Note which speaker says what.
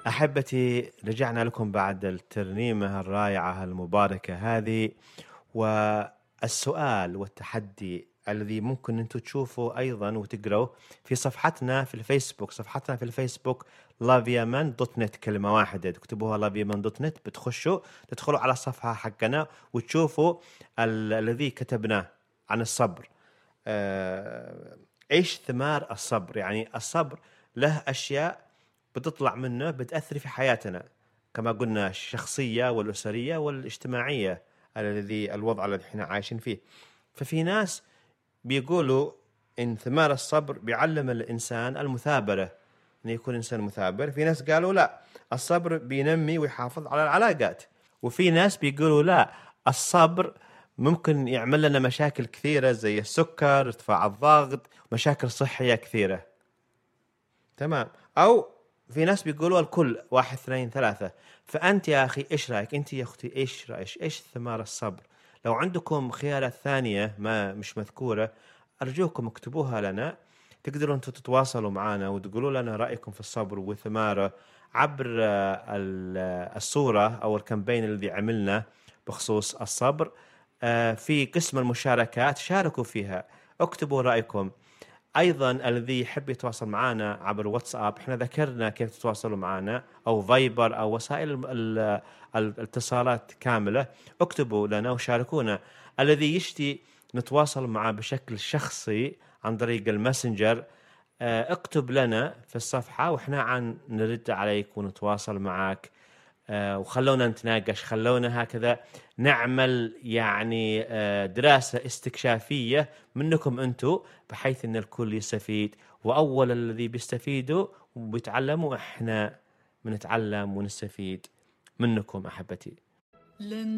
Speaker 1: أحبتي، رجعنا لكم بعد الترنيمة الرائعة المباركة هذه. والسؤال والتحدي الذي ممكن أنتم تشوفوا أيضا وتقرأوا في صفحتنا في الفيسبوك. صفحتنا في الفيسبوك loveyaman.net، كلمة واحدة تكتبوها loveyaman.net، تدخلوا على الصفحة حقنا وتشوفوا الذي كتبناه عن الصبر. إيش ثمار الصبر؟ يعني الصبر له أشياء بتطلع منه بتأثر في حياتنا، كما قلنا الشخصية والأسرية والاجتماعية، الوضع الذي احنا عايشين فيه. ففي ناس بيقولوا إن ثمار الصبر بيعلم الإنسان المثابرة، إنه يكون إنسان مثابر. في ناس قالوا لا، الصبر بينمي ويحافظ على العلاقات. وفي ناس بيقولوا لا، الصبر ممكن يعمل لنا مشاكل كثيرة زي السكر، ارتفاع الضغط، مشاكل صحية كثيرة. تمام. أو في ناس بيقولوا الكل، 1 2 3. فأنت يا أخي إيش رأيك؟ أنت يا أختي إيش رأيك؟ إيش ثمار الصبر؟ لو عندكم خيارات ثانية مش مذكورة، أرجوكم اكتبوها لنا. تقدروا أنتوا تتواصلوا معنا وتقولوا لنا رأيكم في الصبر وثماره عبر الصورة أو الكامبين الذي عملنا بخصوص الصبر. في قسم المشاركات شاركوا فيها، اكتبوا رأيكم. أيضا الذي يحب يتواصل معنا عبر واتساب، احنا ذكرنا كيف تتواصلوا معنا، أو فايبر، أو وسائل الاتصالات كاملة. اكتبوا لنا وشاركونا. الذي يشتي نتواصل معه بشكل شخصي عن طريق الماسنجر، اكتب لنا في الصفحة وإحنا نرد عليك ونتواصل معك. وخلونا نتناقش، خلونا هكذا نعمل يعني دراسة استكشافية منكم أنتم، بحيث أن الكل يستفيد. وأول الذي بيستفيدوا وبيتعلموا إحنا بنتعلم ونستفيد منكم أحبتي.